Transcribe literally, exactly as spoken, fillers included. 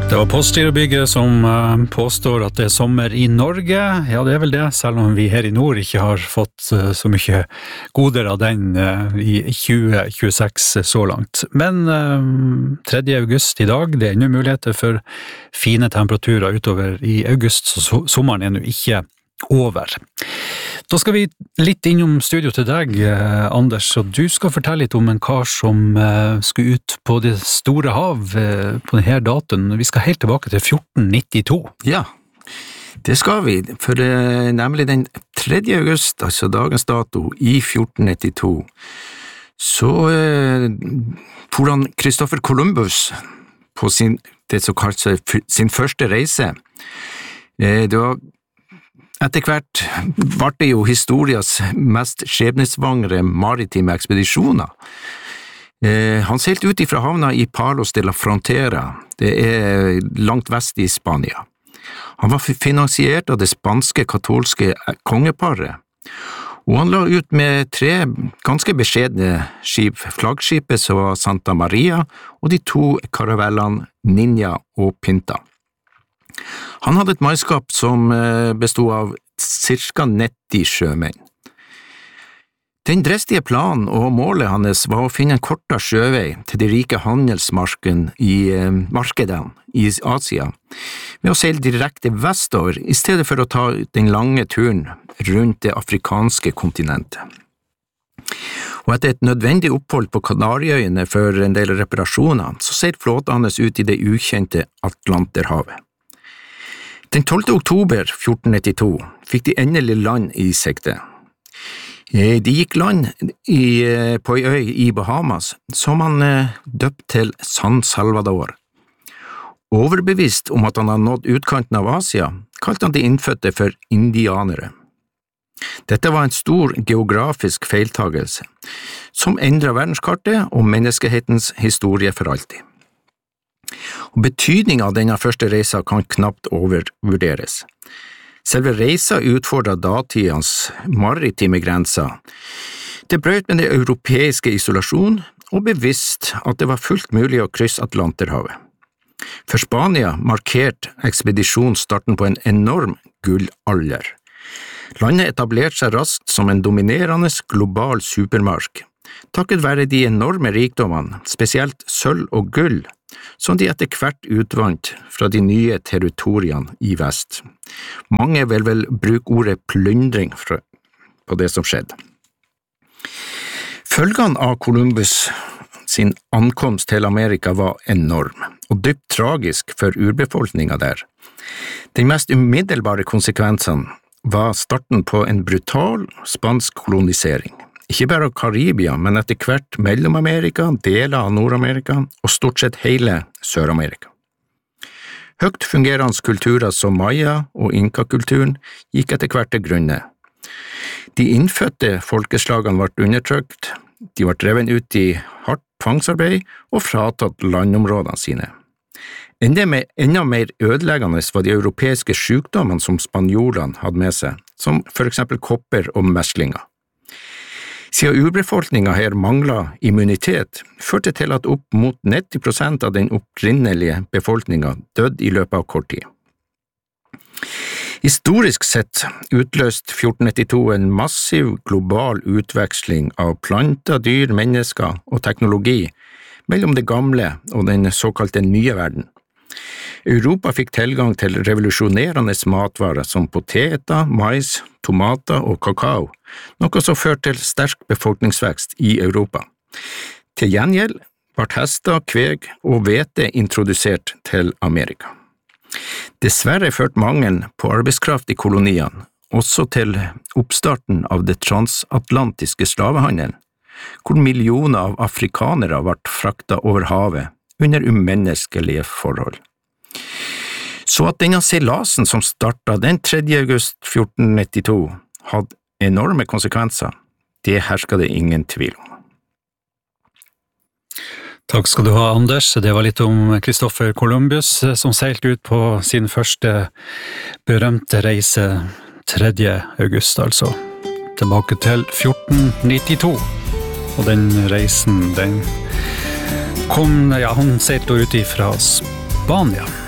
Det var Postgirobygget som uh, påstår at det er sommer i Norge. Ja, det er vel det, selv om vi her i nord ikke har fått uh, så mye goder av den uh, i tjue tjueseks så langt. Men uh, tredje august i dag, det er enda muligheter for fine temperaturer utover i august, så so- sommeren er nå ikke over. Da skal vi litt innom studio til deg, eh, Anders, og du skal fortelle litt om en kar som eh, skulle ut på det store hav eh, på denne datoen. Vi skal helt tilbake til fjorten nittito. Ja, det skal vi, for eh, nemlig den tredje august, altså dagens dato, i fjorten nittito, så eh, for han Christopher Columbus på sin, det som kalte sin første reise. Eh, det var Etter hvert var det jo historias mest skjebnesvangre maritime ekspedisjoner. Eh, han seilte ut ifra havna i Palos de la Frontera, det er langt vest i Spania. Han var finansiert av det spanske katolske kongeparet, og han la ut med tre ganske beskjedne skip, flaggskipet som var Santa Maria, og de to karavellene Ninja og Pinta. Han hadde et mannskap som bestod av cirka nitti sjømenn. Den dristige planen og målet hans var å finne en kortere sjøvei til de rike handelsmarkedene i markedene i Asia, ved å seile direkte vestover i stedet for å ta den lange turen rundt det afrikanske kontinentet. Og etter et nødvendig opphold på Kanariøyene for en del reparasjoner, så seilte flåten hans ut i det ukjente Atlanterhavet. Den tolvte oktober fjorten nittito fikk de endelig land i sikte. De gikk land i, på en øy i Bahamas, som han døpt til San Salvador. Overbevist om at han hadde nådd utkanten av Asia, kalte han de innfødte for indianere. Dette var en stor geografisk feiltagelse, som endret verdenskartet og menneskehetens historie for alltid. Og betydningen av denne første reisa kan knapt overvurderes. Selve reisa utfordret datidens maritime grenser. Det brøt med den europeiske isolasjon og bevisst at det var fullt mulig å krysse Atlanterhavet. For Spania markerte ekspedisjonen starten på en enorm gullalder. Landet etablerte seg raskt som en dominerende global supermark, takket være de enorme rikdommene, spesielt sølv og gull, som de etter hvert utvant fra de nye territoriene i vest. Mange vil vel bruke ordet plyndring på det som skjedde. Følgene av Columbus sin ankomst til Amerika var enorm, og dypt tragisk for urbefolkningen der. Den mest umiddelbare konsekvensen var starten på en brutal spansk kolonisering. Ikke bare av Karibia, men etter hvert Mellom-Amerika, deler av Nord-Amerika og stort sett hele Sør-Amerika. Høyt fungerende kulturer som Maya og Inka-kulturen gikk etter hvert til grunne. De innfødte folkeslagene ble undertrykt, de ble drevet ut i hardt tvangsarbeid og fratatt landområdene sine. Enda mer, enda mer ødeleggende var de europeiske sykdommene som spanjolene hadde med seg, som for eksempel kopper og meslinger. Siden urbefolkningen her manglet immunitet, førte til at opp mot nitti prosent av den opprinnelige befolkningen døde i løpet av kort tid. Historisk sett utløste fjorten nittito en massiv global utveksling av planter, dyr, mennesker og teknologi mellom det gamle og den såkalte nye verden. Europa fikk tilgang til revolusjonerende matvarer som poteter, mais, tomater og kakao, noe som førte til sterk befolkningsvekst i Europa. Til gjengjeld ble hester, kveg og hvete introdusert til Amerika. Dessverre førte mangelen på arbeidskraft i koloniene også til oppstarten av det transatlantiske slavehandelen, hvor millioner av afrikanere ble fraktet over havet under umenneskelige forhold. Så at denne seilasen som startet den tredje august fjorten nittito hadde enorme konsekvenser, det hersker det ingen tvil om. Takk skal du ha, Anders. Det var litt om Christopher Columbus, som seilte ut på sin første berømte reise tredje august, altså. Tilbake til fjorten nittito. Og den reisen, den kom, ja, han seilte ut ifra Spania.